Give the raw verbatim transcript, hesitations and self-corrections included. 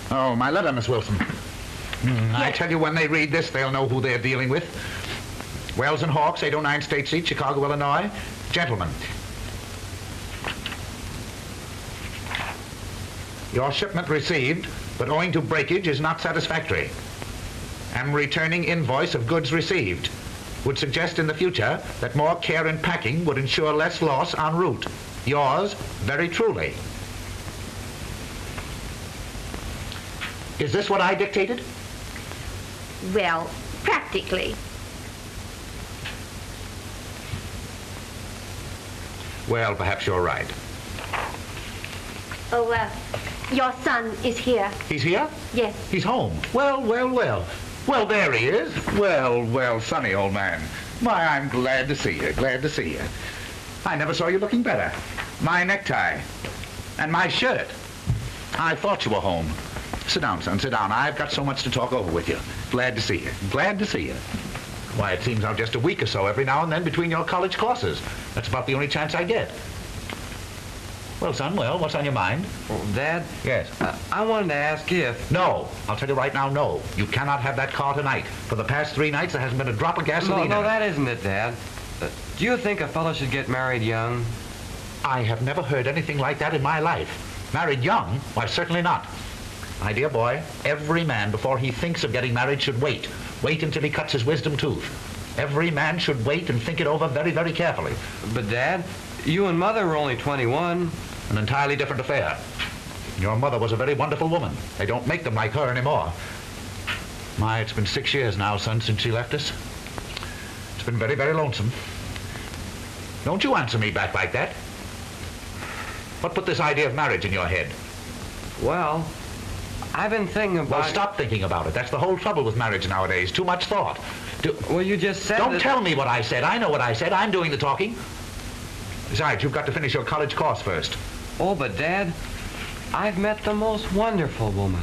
Oh, my letter, Miss Wilson. Mm, I Yes. tell you, when they read this, they'll know who they're dealing with. Wells and Hawks, eight oh nine State Street, Chicago, Illinois. Gentlemen. Your shipment received, but owing to breakage is not satisfactory. Am returning invoice of goods received. Would suggest in the future that more care in packing would ensure less loss en route. Yours, very truly. Is this what I dictated? Well, practically. Well, perhaps you're right. Oh, uh, your son is here. He's here? Yes. He's home. Well, well, well. Well, there he is. Well, well, Sonny, old man. Why, I'm glad to see you, glad to see you. I never saw you looking better. My necktie. And my shirt. I thought you were home. Sit down, son, sit down. I've got so much to talk over with you. Glad to see you. Glad to see you. Why, it seems I'm just a week or so every now and then between your college courses. That's about the only chance I get. Well, son, well, what's on your mind? Well, Dad? Yes. Uh, I wanted to ask if... No. I'll tell you right now, no. You cannot have that car tonight. For the past three nights, there hasn't been a drop of gasoline No, no, in it. that isn't it, Dad. Uh, do you think a fellow should get married young? I have never heard anything like that in my life. Married young? Why, certainly not. My dear boy, every man, before he thinks of getting married, should wait. Wait until he cuts his wisdom tooth. Every man should wait and think it over very, very carefully. But, Dad, you and Mother were only twenty-one. An entirely different affair. Your mother was a very wonderful woman. They don't make them like her anymore. My, it's been six years now, son, since she left us. It's been very, very lonesome. Don't you answer me back like that. What put this idea of marriage in your head? Well, I've been thinking about... Well, stop thinking about it. That's the whole trouble with marriage nowadays. Too much thought. Do... Well, you just said Don't that... tell me what I said. I know what I said. I'm doing the talking. Besides, you've got to finish your college course first. Oh, but, Dad, I've met the most wonderful woman.